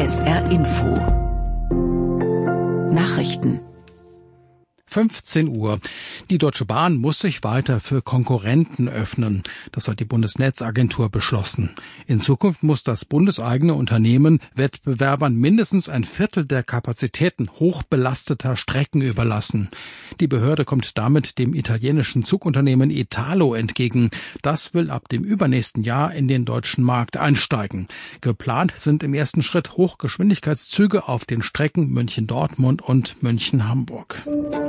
SR Info Nachrichten 15 Uhr. Die Deutsche Bahn muss sich weiter für Konkurrenten öffnen. Das hat die Bundesnetzagentur beschlossen. In Zukunft muss das bundeseigene Unternehmen Wettbewerbern mindestens ein Viertel der Kapazitäten hochbelasteter Strecken überlassen. Die Behörde kommt damit dem italienischen Zugunternehmen Italo entgegen. Das will ab dem übernächsten Jahr in den deutschen Markt einsteigen. Geplant sind im ersten Schritt Hochgeschwindigkeitszüge auf den Strecken München-Dortmund und München-Hamburg.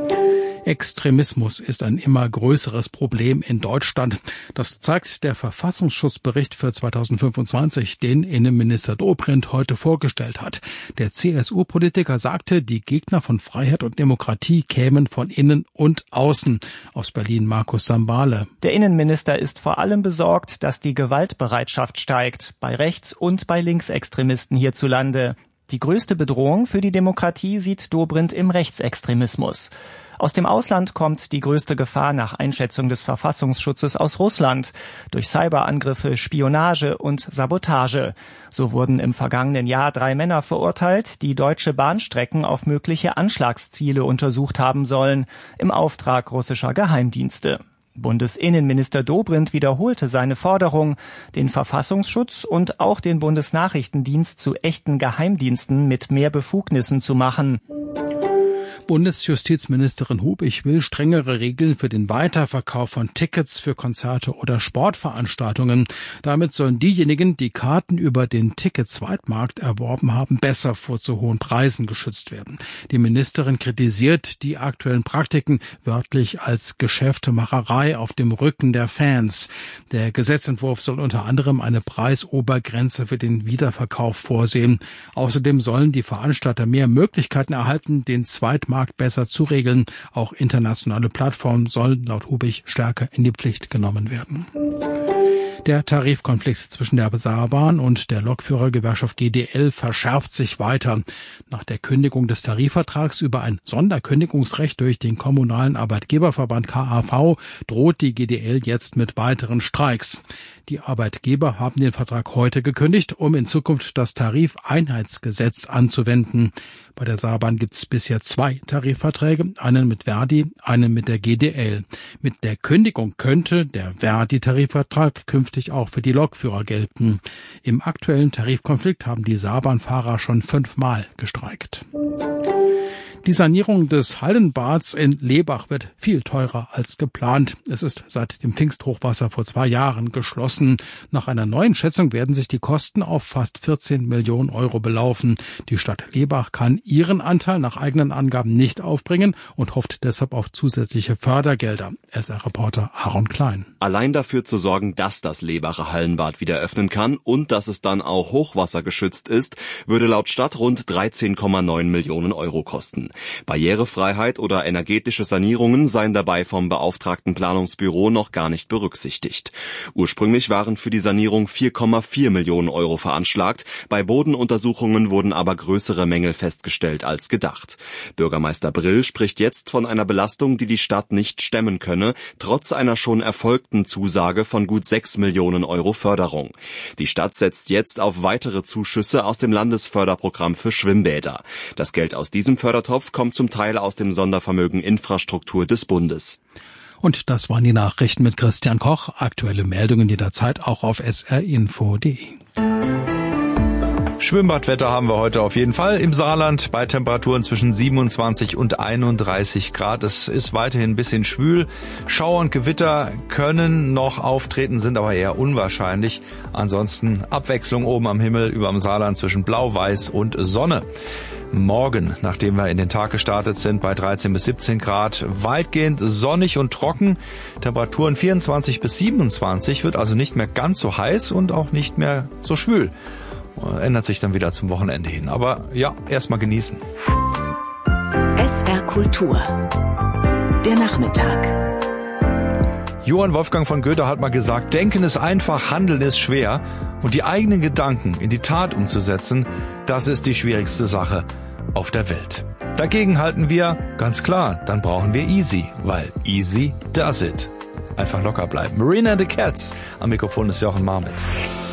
Extremismus ist ein immer größeres Problem in Deutschland. Das zeigt der Verfassungsschutzbericht für 2025, den Innenminister Dobrindt heute vorgestellt hat. Der CSU-Politiker sagte, die Gegner von Freiheit und Demokratie kämen von innen und außen. Aus Berlin Markus Sambale. Der Innenminister ist vor allem besorgt, dass die Gewaltbereitschaft steigt, bei Rechts- und bei Linksextremisten hierzulande. Die größte Bedrohung für die Demokratie sieht Dobrindt im Rechtsextremismus. Aus dem Ausland kommt die größte Gefahr nach Einschätzung des Verfassungsschutzes aus Russland durch Cyberangriffe, Spionage und Sabotage. So wurden im vergangenen Jahr 3 Männer verurteilt, die deutsche Bahnstrecken auf mögliche Anschlagsziele untersucht haben sollen, im Auftrag russischer Geheimdienste. Bundesinnenminister Dobrindt wiederholte seine Forderung, den Verfassungsschutz und auch den Bundesnachrichtendienst zu echten Geheimdiensten mit mehr Befugnissen zu machen. Bundesjustizministerin Hubich will strengere Regeln für den Weiterverkauf von Tickets für Konzerte oder Sportveranstaltungen. Damit sollen diejenigen, die Karten über den Ticket-Zweitmarkt erworben haben, besser vor zu hohen Preisen geschützt werden. Die Ministerin kritisiert die aktuellen Praktiken wörtlich als Geschäftemacherei auf dem Rücken der Fans. Der Gesetzentwurf soll unter anderem eine Preisobergrenze für den Wiederverkauf vorsehen. Außerdem sollen die Veranstalter mehr Möglichkeiten erhalten, den Zweitmarkt besser zu regeln. Auch internationale Plattformen sollen laut Hubich stärker in die Pflicht genommen werden. Der Tarifkonflikt zwischen der Saarbahn und der Lokführergewerkschaft GDL verschärft sich weiter. Nach der Kündigung des Tarifvertrags über ein Sonderkündigungsrecht durch den kommunalen Arbeitgeberverband KAV droht die GDL jetzt mit weiteren Streiks. Die Arbeitgeber haben den Vertrag heute gekündigt, um in Zukunft das Tarifeinheitsgesetz anzuwenden. Bei der Saarbahn gibt es bisher 2 Tarifverträge, einen mit Verdi, einen mit der GDL. Mit der Kündigung könnte der Verdi-Tarifvertrag künftig auch für die Lokführer gelten. Im aktuellen Tarifkonflikt haben die Saarbahnfahrer schon 5-mal gestreikt. Die Sanierung des Hallenbads in Lebach wird viel teurer als geplant. Es ist seit dem Pfingsthochwasser vor 2 Jahren geschlossen. Nach einer neuen Schätzung werden sich die Kosten auf fast 14 Millionen Euro belaufen. Die Stadt Lebach kann ihren Anteil nach eigenen Angaben nicht aufbringen und hofft deshalb auf zusätzliche Fördergelder. SR-Reporter Aaron Klein. Allein dafür zu sorgen, dass das Lebacher Hallenbad wieder öffnen kann und dass es dann auch hochwassergeschützt ist, würde laut Stadt rund 13,9 Millionen Euro kosten. Barrierefreiheit oder energetische Sanierungen seien dabei vom beauftragten Planungsbüro noch gar nicht berücksichtigt. Ursprünglich waren für die Sanierung 4,4 Millionen Euro veranschlagt. Bei Bodenuntersuchungen wurden aber größere Mängel festgestellt als gedacht. Bürgermeister Brill spricht jetzt von einer Belastung, die die Stadt nicht stemmen könne, trotz einer schon erfolgten Zusage von gut 6 Millionen Euro Förderung. Die Stadt setzt jetzt auf weitere Zuschüsse aus dem Landesförderprogramm für Schwimmbäder. Das Geld aus diesem Fördertopf kommt zum Teil aus dem Sondervermögen Infrastruktur des Bundes. Und das waren die Nachrichten mit Christian Koch. Aktuelle Meldungen jederzeit auch auf srinfo.de. Schwimmbadwetter haben wir heute auf jeden Fall im Saarland bei Temperaturen zwischen 27 und 31 Grad. Es ist weiterhin ein bisschen schwül. Schauer und Gewitter können noch auftreten, sind aber eher unwahrscheinlich. Ansonsten Abwechslung oben am Himmel über dem Saarland zwischen Blau, Weiß und Sonne. Morgen, nachdem wir in den Tag gestartet sind, bei 13 bis 17 Grad, weitgehend sonnig und trocken. Temperaturen 24 bis 27, wird also nicht mehr ganz so heiß und auch nicht mehr so schwül. Ändert sich dann wieder zum Wochenende hin. Aber ja, erstmal genießen. SR Kultur. Der Nachmittag. Johann Wolfgang von Goethe hat mal gesagt, Denken ist einfach, Handeln ist schwer. Und die eigenen Gedanken in die Tat umzusetzen, das ist die schwierigste Sache auf der Welt. Dagegen halten wir, ganz klar, dann brauchen wir Easy, weil easy does it. Einfach locker bleiben. Marina and the Cats. Am Mikrofon ist Jochen Marmit.